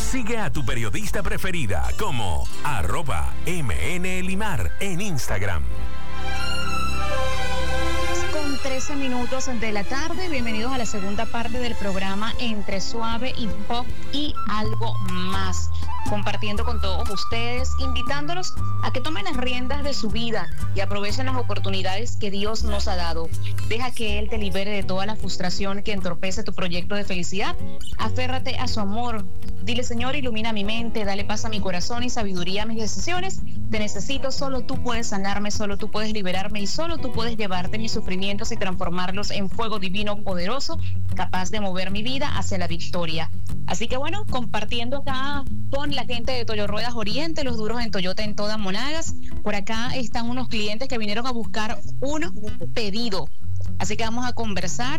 Sigue a tu periodista preferida como @MNLimar en Instagram. Con 13 minutos de la tarde, bienvenidos a la segunda parte del programa Entre Suave y Pop y Algo Más. Compartiendo con todos ustedes, invitándolos a que tomen las riendas de su vida y aprovechen las oportunidades que Dios nos ha dado. Deja que Él te libere de toda la frustración que entorpece tu proyecto de felicidad. Aférrate a su amor. Dile, Señor, ilumina mi mente, dale paz a mi corazón y sabiduría a mis decisiones. Te necesito, solo tú puedes sanarme, solo tú puedes liberarme y solo tú puedes llevarte mis sufrimientos y transformarlos en fuego divino poderoso, capaz de mover mi vida hacia la victoria. Así que bueno, compartiendo acá con la gente de Toyo Ruedas Oriente, los duros en Toyota en toda Monagas. Por acá están unos clientes que vinieron a buscar un pedido. Así que vamos a conversar